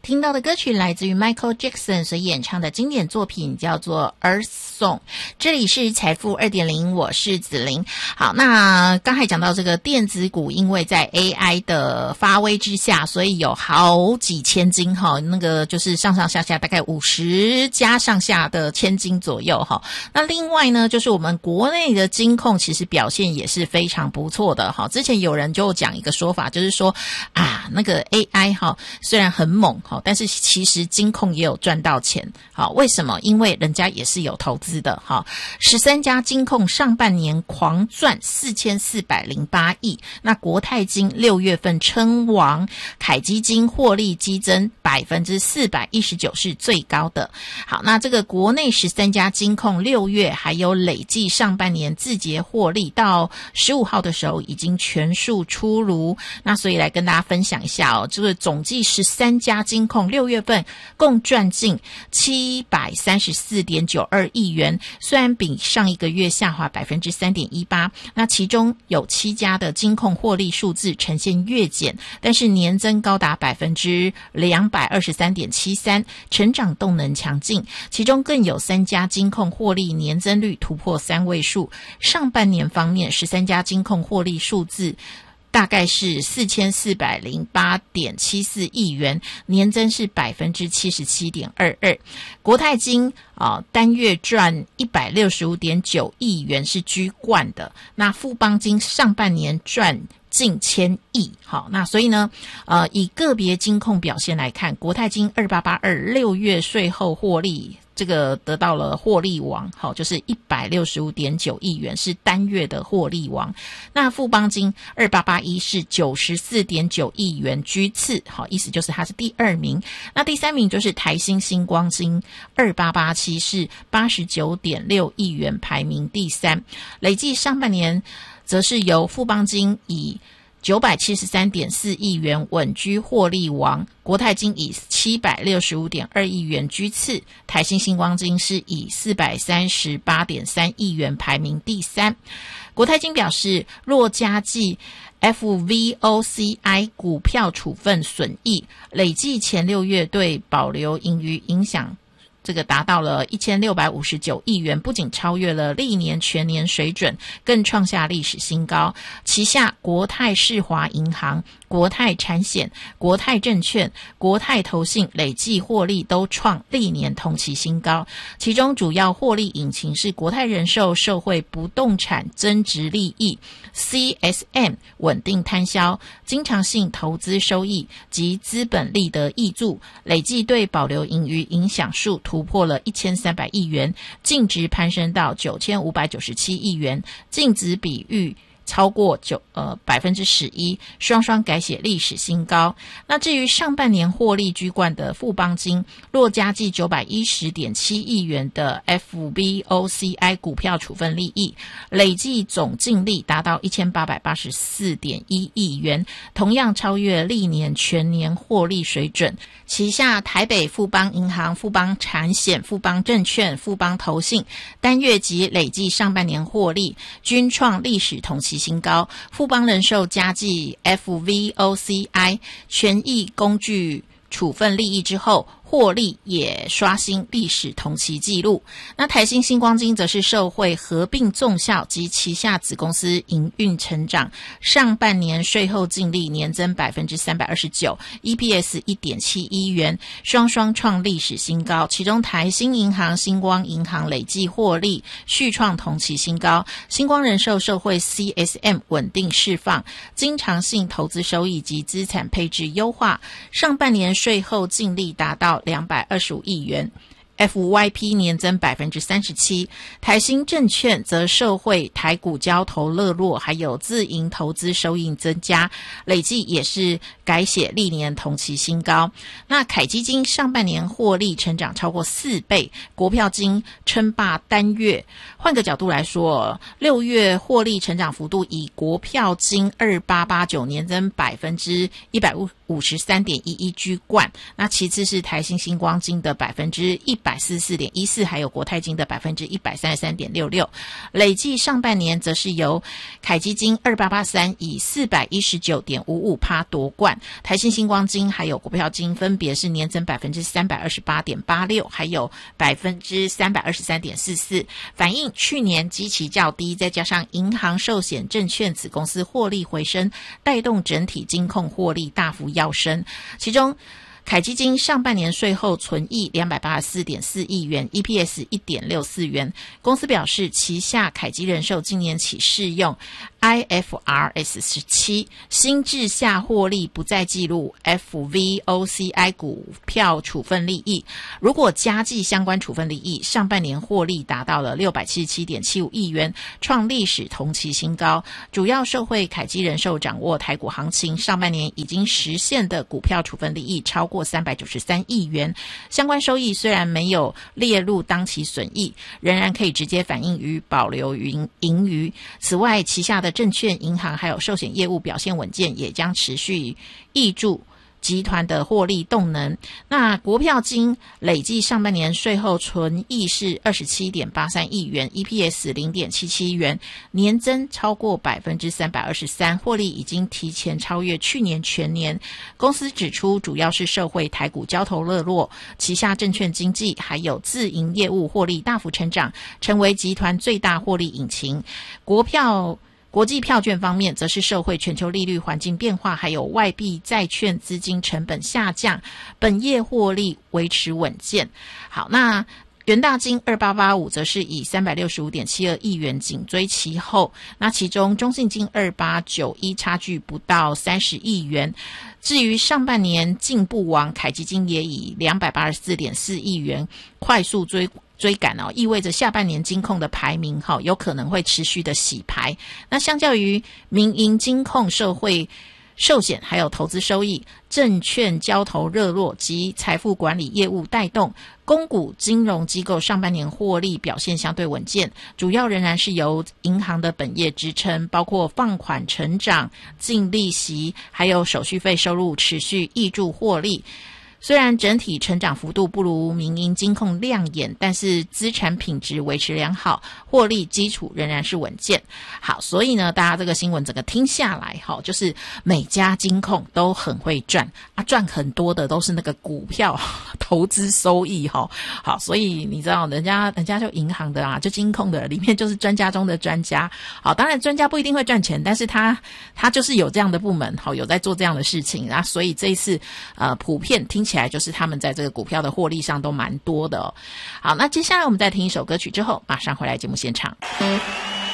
听到的歌曲来自于 Michael Jackson 所演唱的经典作品，叫做 Earth Song。 这里是财富 2.0， 我是子琳。好，那刚才讲到这个电子股，因为在 AI 的发威之下，所以有好几千金那个就是上上下下大概50家上下的千金左右那另外呢，就是我们国内的金控其实表现也是非常不错的之前有人就讲一个说法，就是说那个 AI 虽然很猛但是其实金控也有赚到钱。为什么？因为人家也是有投资的13家金控上半年狂赚4408亿，那国泰金6月份称王，凯基金获利激增419%是最高的。好，那这个国内13家金控6月还有累计上半年自结获利，到15号的时候已经全数出炉。那所以来跟大家分享一下这个总计13家金控6月份共赚进734.92亿元，虽然比上一个月下滑 3.18%， 那其中有7家的金控获利数字呈现月减，但是年增高达 223.73%， 成长动能强劲，其中更有3家金控获利年增率突破3位数。上半年方面13家金控获利数字大概是4408.74亿元，年增是 77.22%。 国泰金单月赚 165.9 亿元是居冠的，那富邦金上半年赚近1000亿。好，那所以呢以个别金控表现来看，国泰金2882 6月税后获利这个得到了获利王，就是165.9亿元是单月的获利王。那富邦金2881是 94.9 亿元居次，意思就是它是第2名。那第3名就是台新星光金2887是 89.6 亿元排名第3。累计上半年则是由富邦金以973.4 亿元稳居获利王，国泰金以 765.2 亿元居次，台新星光金是以 438.3 亿元排名第3。国泰金表示，若加计FVOCI 股票处分损益，累计前6月对保留盈余影响这个达到了1659亿元，不仅超越了历年全年水准，更创下历史新高。旗下国泰世华银行、国泰产险、国泰证券、国泰投信累计获利都创历年同期新高，其中主要获利引擎是国泰人寿受惠不动产增值利益、CSM 稳定摊销、经常性投资收益及资本利得益助，累计对保留盈余影响数突破了1300亿元，净值攀升到9597亿元，净值比率超过11%，双双改写历史新高。那至于上半年获利居冠的富邦金，若加计910.7亿元的 FVOCI 股票处分利益，累计总净利达到1884.1亿元，同样超越历年全年获利水准。旗下台北富邦银行、富邦产险、富邦证券、富邦投信单月及累计上半年获利均创历史同期新高。富邦人寿加计 FVOCI 权益工具处分利益之后，获利也刷新历史同期纪录。那台新星光金则是受惠合并纵效及旗下子公司营运成长，上半年税后净利年增 329%， EPS 1.71 元，双双创历史新高。其中台新银行、星光银行累计获利续创同期新高，星光人寿受惠 CSM 稳定释放、经常性投资收益及资产配置优化，上半年税后净利达到225亿元。FYP 年增 37%， 台新证券则受惠台股交投热络，还有自营投资收益增加，累计也是改写历年同期新高。那凯基金上半年获利成长超过4倍，国票金称霸单月。换个角度来说，6月获利成长幅度以国票金2889年增 153.11% 居冠，那其次是台新星光金的100%。 144.14%，还有国泰金的 133.66%。累计上半年则是由凯基金2883以 419.55% 夺冠，台新星光金还有股票金分别是年增 328.86%， 还有 323.44%， 反映去年基期较低，再加上银行、寿险、证券子公司获利回升，带动整体金控获利大幅跃升。其中凯基金上半年税后存益 284.4 亿元， EPS 1.64 元。公司表示，旗下凯基人寿今年起适用 IFRS 17，新制下获利不再记录 FVOCI 股票处分利益，如果加计相关处分利益，上半年获利达到了 677.75 亿元，创历史同期新高。主要受惠凯基人寿掌握台股行情，上半年已经实现的股票处分利益超过393亿元，相关收益虽然没有列入当期损益，仍然可以直接反映于保留盈余。此外，旗下的证券、银行还有寿险业务表现稳健，也将持续挹注集团的获利动能。那国票金累计上半年税后存益是 27.83 亿元， EPS 0.77 元，年增超过 323%， 获利已经提前超越去年全年。公司指出，主要是受惠台股交投热络，旗下证券经纪还有自营业务获利大幅成长，成为集团最大获利引擎。国际票券方面，则是受惠全球利率环境变化，还有外币债券资金成本下降，本业获利维持稳健。好，那元大金2885则是以 365.72 亿元紧追其后，那其中中信金2891差距不到30亿元。至于上半年进步王凯基金也以 284.4 亿元快速追赶意味着下半年金控的排名有可能会持续的洗牌。那相较于民营金控社会寿险还有投资收益，证券交投热络及财富管理业务带动，公股金融机构上半年获利表现相对稳健，主要仍然是由银行的本业支撑，包括放款成长、净利息还有手续费收入持续挹注获利。虽然整体成长幅度不如民营金控亮眼，但是资产品质维持良好，获利基础仍然是稳健。好，所以呢，大家这个新闻整个听下来，就是每家金控都很会赚啊，赚很多的都是那个股票投资收益好，所以你知道人家就银行的就金控的里面就是专家中的专家。好，当然专家不一定会赚钱，但是他就是有这样的部门，有在做这样的事情啊，所以这一次普遍听起来就是他们在这个股票的获利上都蛮多的好，那接下来我们再听一首歌曲之后，马上回来节目现场。